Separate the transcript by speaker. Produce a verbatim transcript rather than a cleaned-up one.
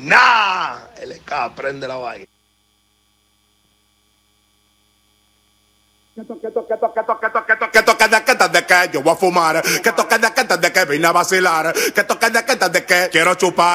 Speaker 1: nada. L K, prende la vaina. Que toque, toque, toque, toque, toque, toque, toque, de que, de que yo voy a fumar. Que toque, de que, de que vine a vacilar. Que toque, de que, de que quiero chupar.